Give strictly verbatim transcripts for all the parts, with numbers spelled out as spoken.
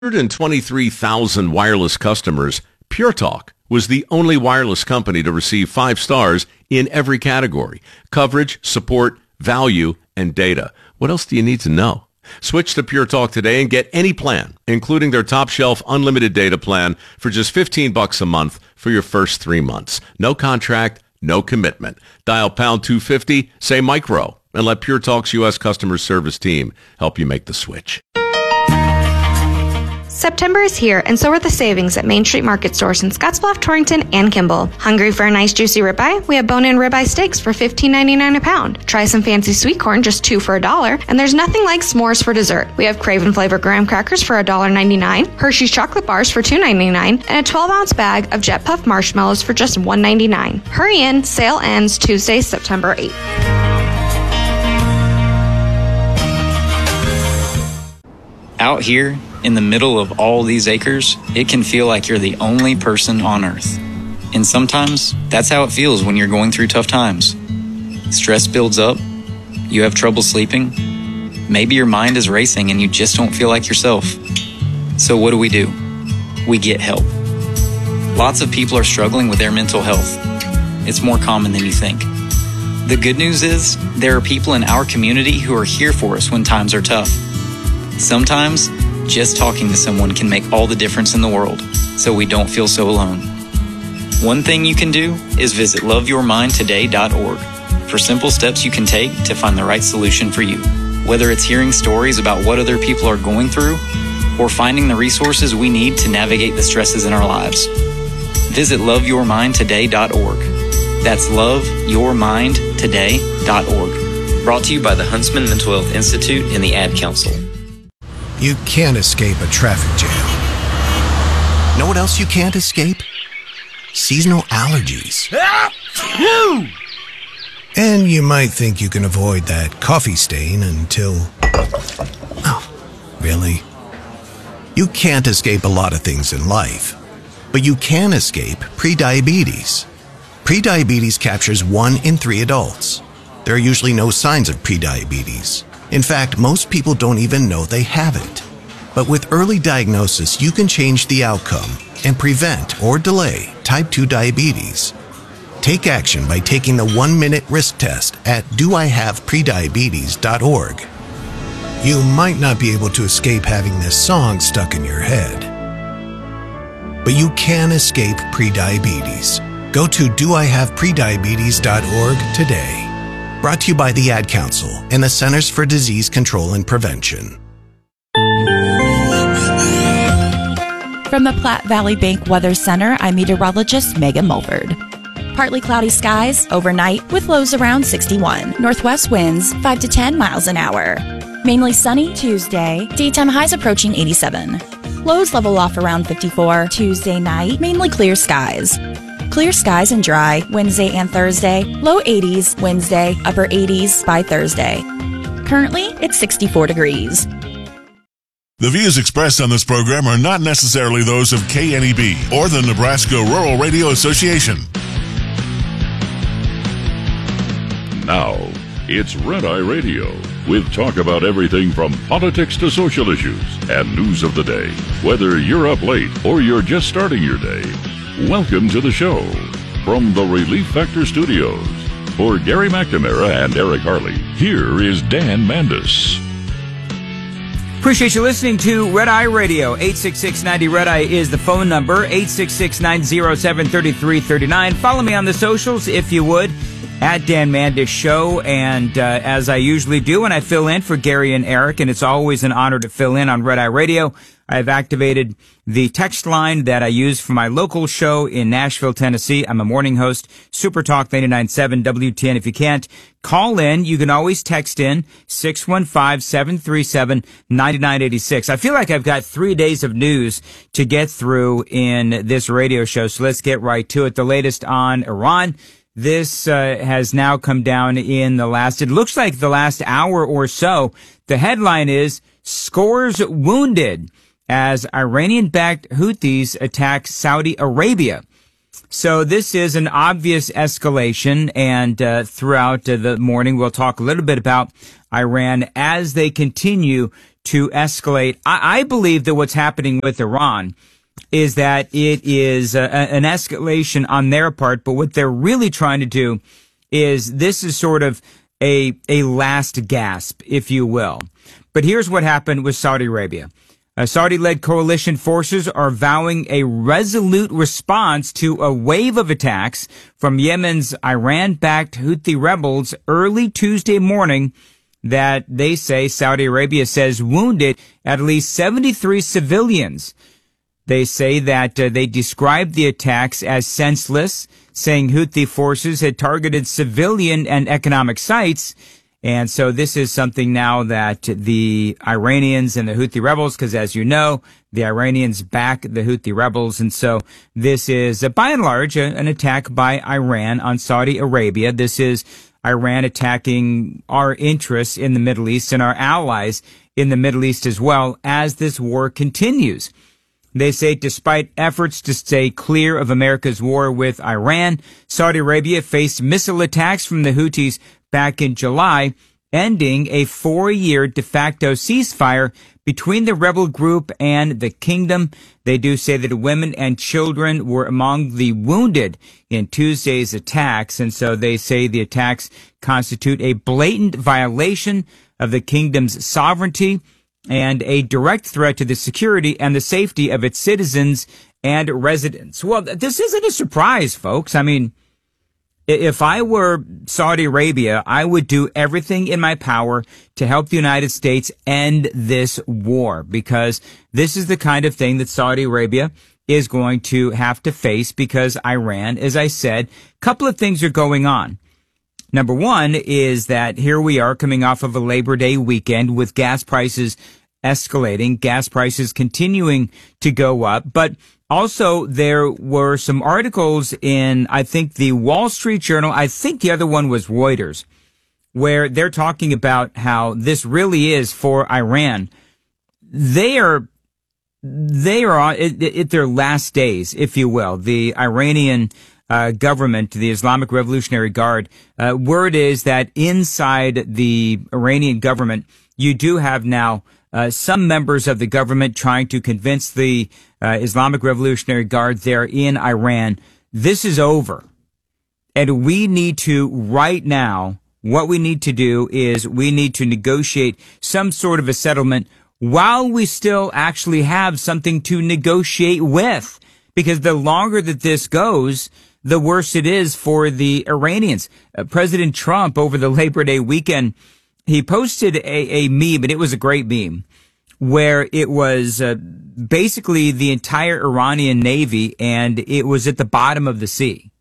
one hundred twenty-three thousand wireless customers, Pure Talk was the only wireless company to receive five stars in every category: coverage, support, value, and data. What else do you need to know? Switch to Pure Talk today and get any plan, including their top shelf unlimited data plan, for just fifteen bucks a month for your first three months. No contract, no commitment. Dial pound two fifty, say micro, and let Pure Talk's U S customer service team help you make the switch. September is here, and so are the savings at Main Street Market Stores in Scottsbluff, Torrington, and Kimball. Hungry for a nice juicy ribeye? We have bone-in ribeye steaks for fifteen ninety-nine a pound. Try some fancy sweet corn, just two for a dollar. And there's nothing like s'mores for dessert. We have Craven Flavor graham crackers for one dollar ninety-nine, Hershey's chocolate bars for two ninety-nine, and a twelve ounce bag of Jet Puff marshmallows for just one ninety-nine. Hurry in, sale ends Tuesday, September eighth. Out here, in the middle of all these acres, it can feel like you're the only person on Earth. And sometimes, that's how it feels when you're going through tough times. Stress builds up, you have trouble sleeping, maybe your mind is racing and you just don't feel like yourself. So what do we do? We get help. Lots of people are struggling with their mental health. It's more common than you think. The good news is, there are people in our community who are here for us when times are tough. Sometimes, just talking to someone can make all the difference in the world, so we don't feel so alone. One thing you can do is visit love your mind today dot org for simple steps you can take to find the right solution for you. Whether it's hearing stories about what other people are going through, or finding the resources we need to navigate the stresses in our lives. Visit love your mind today dot org. That's love your mind today dot org. Brought to you by the Huntsman Mental Health Institute and the Ad Council. You can't escape a traffic jam. Know what else you can't escape? Seasonal allergies. And you might think you can avoid that coffee stain until... Oh, really? You can't escape a lot of things in life, but you can escape prediabetes. Prediabetes captures one in three adults. There are usually no signs of prediabetes. In fact, most people don't even know they have it. But with early diagnosis, you can change the outcome and prevent or delay type two diabetes. Take action by taking the one-minute risk test at do I have prediabetes dot org. You might not be able to escape having this song stuck in your head, but you can escape prediabetes. Go to do I have prediabetes dot org today. Brought to you by the Ad Council and the Centers for Disease Control and Prevention. From the Platte Valley Bank Weather Center, I'm meteorologist Megan Mulford. Partly cloudy skies overnight with lows around sixty-one. Northwest winds five to ten miles an hour. Mainly sunny Tuesday. Daytime highs approaching eighty-seven. Lows level off around fifty-four. Tuesday night, mainly clear skies. Clear skies and dry Wednesday and Thursday. Low eighties Wednesday, upper eighties by Thursday. Currently, it's sixty-four degrees. The views expressed on this program are not necessarily those of K N E B or the Nebraska Rural Radio Association. Now, it's Red Eye Radio, with talk about everything from politics to social issues and news of the day. Whether you're up late or you're just starting your day, welcome to the show. From the Relief Factor Studios, for Gary McNamara and Eric Harley, here is Dan Mandis. Appreciate you listening to Red Eye Radio. eight six six, ninety, Red Eye is the phone number, eight six six, nine zero seven, three three three nine. Follow me on the socials, if you would, at Dan Mandis Show. And uh, as I usually do when I fill in for Gary and Eric, and it's always an honor to fill in on Red Eye Radio, I've activated the text line that I use for my local show in Nashville, Tennessee. I'm a morning host, Super Talk ninety-nine point seven W T N. If you can't call in, you can always text in six one five, seven three seven, nine nine eight six. I feel like I've got three days of news to get through in this radio show, so let's get right to it. The latest on Iran. This uh, has now come down in the last, it looks like the last hour or so. The headline is, Scores Wounded as Iranian-backed Houthis attack Saudi Arabia. So this is an obvious escalation, and uh, throughout uh, the morning we'll talk a little bit about Iran as they continue to escalate. I, I believe that what's happening with Iran is that it is a, an escalation on their part, but what they're really trying to do is this is sort of a a last gasp, if you will. But here's what happened with Saudi Arabia. Uh, Saudi-led coalition forces are vowing a resolute response to a wave of attacks from Yemen's Iran-backed Houthi rebels early Tuesday morning that they say, Saudi Arabia says, wounded at least seventy-three civilians. They say that uh, they described the attacks as senseless, saying Houthi forces had targeted civilian and economic sites. And so this is something now that the Iranians and the Houthi rebels, because as you know, the Iranians back the Houthi rebels. And so this is, uh, by and large, uh, an attack by Iran on Saudi Arabia. This is Iran attacking our interests in the Middle East and our allies in the Middle East as well as this war continues. They say despite efforts to stay clear of America's war with Iran, Saudi Arabia faced missile attacks from the Houthis back in July, ending a four-year de facto ceasefire between the rebel group and the kingdom. They do say that women and children were among the wounded in Tuesday's attacks, and so they say the attacks constitute a blatant violation of the kingdom's sovereignty and a direct threat to the security and the safety of its citizens and residents. Well, this isn't a surprise, folks. I mean, if I were Saudi Arabia, I would do everything in my power to help the United States end this war, because this is the kind of thing that Saudi Arabia is going to have to face because Iran, as I said, a couple of things are going on. Number one is that here we are coming off of a Labor Day weekend with gas prices escalating, gas prices continuing to go up. But also there were some articles in, I think, the Wall Street Journal. I think the other one was Reuters, where they're talking about how this really is for Iran. They are, they are at, at their last days, if you will. The Iranian Uh, government, the Islamic Revolutionary Guard, uh, word is that inside the Iranian government, you do have now uh, some members of the government trying to convince the uh, Islamic Revolutionary Guard there in Iran, this is over. And we need to, right now, what we need to do is we need to negotiate some sort of a settlement while we still actually have something to negotiate with. Because the longer that this goes, the worse it is for the Iranians. Uh, President Trump, over the Labor Day weekend, he posted a, a meme, and it was a great meme, where it was uh, basically the entire Iranian Navy, and it was at the bottom of the sea.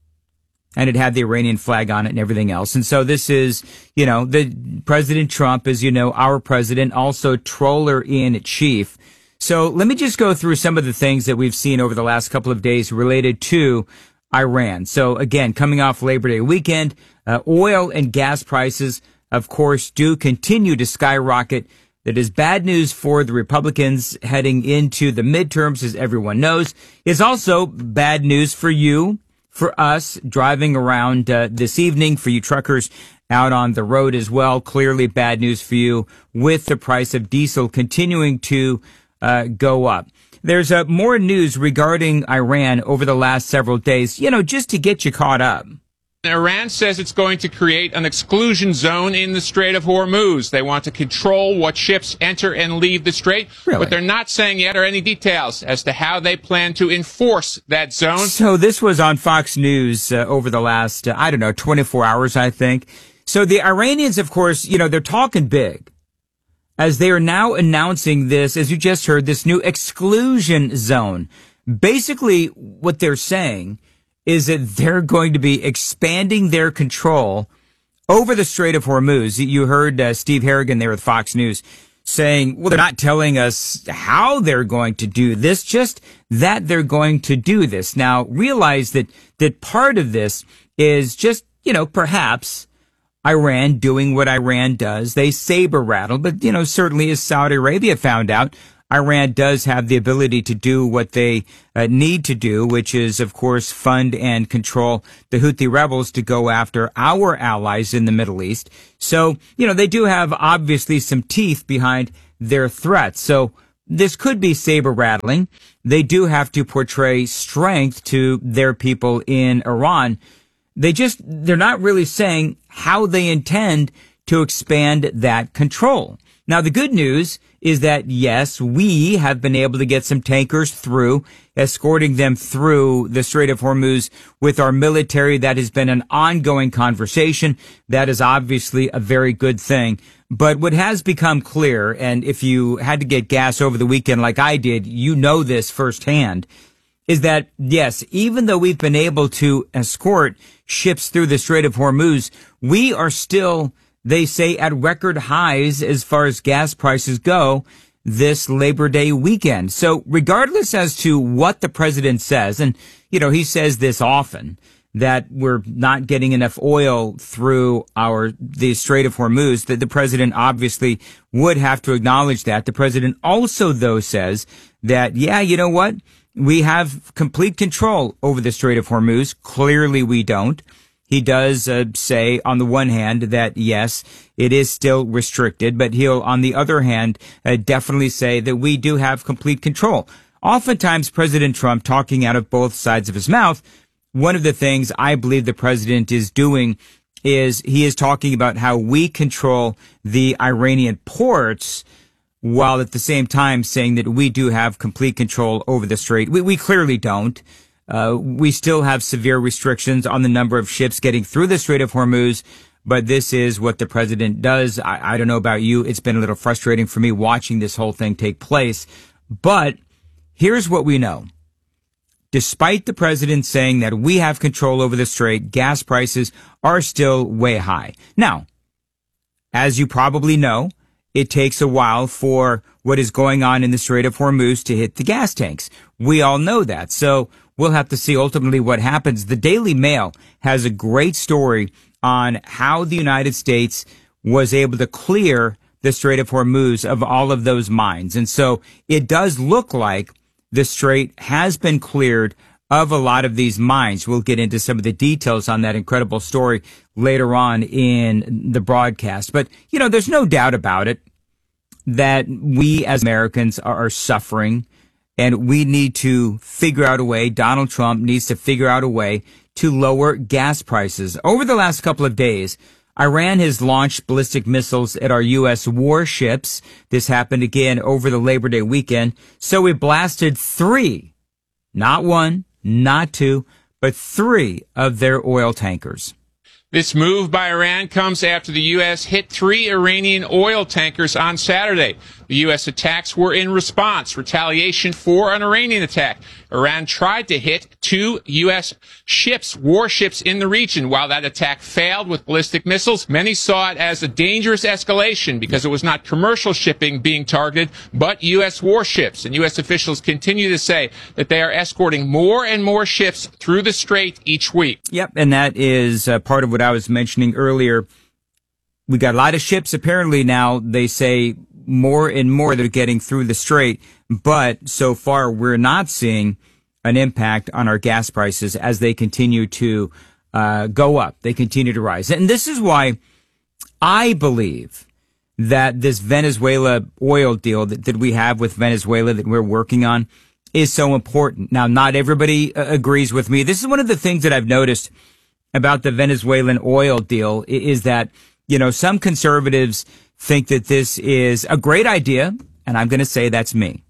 And it had the Iranian flag on it and everything else. And so this is, you know, the President Trump is, you know, our president, also troller in chief. So let me just go through some of the things that we've seen over the last couple of days related to Iran. So again, coming off Labor Day weekend, uh, oil and gas prices, of course, do continue to skyrocket. That is bad news for the Republicans heading into the midterms, as everyone knows. It's also bad news for you, for us driving around uh, this evening, for you truckers out on the road as well. Clearly bad news for you with the price of diesel continuing to uh, go up. There's uh, more news regarding Iran over the last several days, you know, just to get you caught up. Iran says it's going to create an exclusion zone in the Strait of Hormuz. They want to control what ships enter and leave the strait. Really? What they're not saying yet are any details as to how they plan to enforce that zone. So this was on Fox News uh, over the last, uh, I don't know, twenty-four hours, I think. So the Iranians, of course, you know, they're talking big, as they are now announcing this, as you just heard, this new exclusion zone. Basically, what they're saying is that they're going to be expanding their control over the Strait of Hormuz. You heard uh, Steve Harrigan there with Fox News saying, well, they're not telling us how they're going to do this, just that they're going to do this. Now, realize that, that part of this is just, you know, perhaps Iran doing what Iran does. They saber rattle, but, you know, certainly as Saudi Arabia found out, Iran does have the ability to do what they uh, need to do, which is, of course, fund and control the Houthi rebels to go after our allies in the Middle East. So, you know, they do have obviously some teeth behind their threats. So this could be saber rattling. They do have to portray strength to their people in Iran. They just, they're not really saying how they intend to expand that control. Now, the good news is that, yes, we have been able to get some tankers through, escorting them through the Strait of Hormuz with our military. That has been an ongoing conversation. That is obviously a very good thing. But what has become clear, and if you had to get gas over the weekend like I did, you know this firsthand, is that, yes, even though we've been able to escort ships through the Strait of Hormuz, we are still, they say, at record highs as far as gas prices go this Labor Day weekend. So regardless as to what the president says, and, you know, he says this often, that we're not getting enough oil through our, the Strait of Hormuz, that the president obviously would have to acknowledge that. The president also, though, says that, yeah, you know what? We have complete control over the Strait of Hormuz. Clearly we don't. He does uh, say, on the one hand, that, yes, it is still restricted, but he'll, on the other hand, uh, definitely say that we do have complete control. Oftentimes, President Trump, talking out of both sides of his mouth, one of the things I believe the president is doing is he is talking about how we control the Iranian ports, while at the same time saying that we do have complete control over the strait. We, we clearly don't. Uh, we still have severe restrictions on the number of ships getting through the Strait of Hormuz, but this is what the president does. I, I don't know about you. It's been a little frustrating for me watching this whole thing take place. But here's what we know. Despite the president saying that we have control over the strait, gas prices are still way high. Now, as you probably know, it takes a while for what is going on in the Strait of Hormuz to hit the gas tanks. We all know that. So we'll have to see ultimately what happens. The Daily Mail has a great story on how the United States was able to clear the Strait of Hormuz of all of those mines. And so it does look like the strait has been cleared of a lot of these mines. We'll get into some of the details on that incredible story later on in the broadcast. But, you know, there's no doubt about it that we as Americans are suffering, and we need to figure out a way, Donald Trump needs to figure out a way to lower gas prices. Over the last couple of days, Iran has launched ballistic missiles at our U S warships. This happened again over the Labor Day weekend. So we blasted three, not one, not two, but three of their oil tankers. This move by Iran comes after the U S hit three Iranian oil tankers on Saturday. The U S attacks were in response, retaliation for an Iranian attack. Iran tried to hit two U S ships, warships in the region. While that attack failed with ballistic missiles, many saw it as a dangerous escalation because it was not commercial shipping being targeted, but U S warships. And U S officials continue to say that they are escorting more and more ships through the strait each week. Yep, and that is uh, part of what I was mentioning earlier. We got a lot of ships. Apparently now they say more and more that are getting through the strait, but so far we're not seeing an impact on our gas prices as they continue to uh, go up. They continue to rise. And this is why I believe that this Venezuela oil deal that, that we have with Venezuela that we're working on is so important. Now, not everybody uh, agrees with me. This is one of the things that I've noticed about the Venezuelan oil deal is that, you know, some conservatives think that this is a great idea, and I'm going to say that's me.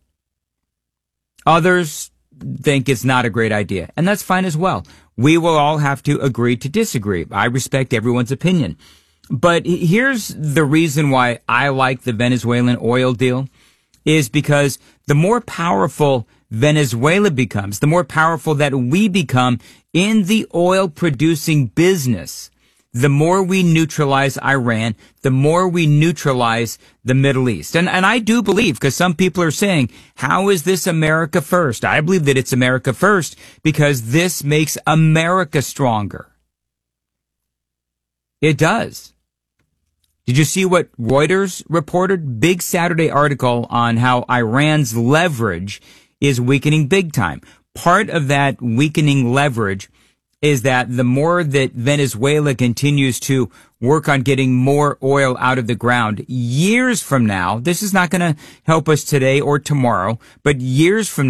Others think it's not a great idea, and that's fine as well. We will all have to agree to disagree. I respect everyone's opinion. But here's the reason why I like the Venezuelan oil deal is because the more powerful Venezuela becomes, the more powerful that we become in the oil producing business, the more we neutralize Iran, the more we neutralize the Middle East. And, and I do believe, because some people are saying, how is this America first? I believe that it's America first because this makes America stronger. It does. Did you see what Reuters reported? Big Saturday article on how Iran's leverage is weakening big time. Part of that weakening leverage is that the more that Venezuela continues to work on getting more oil out of the ground, years from now, this is not going to help us today or tomorrow, but years from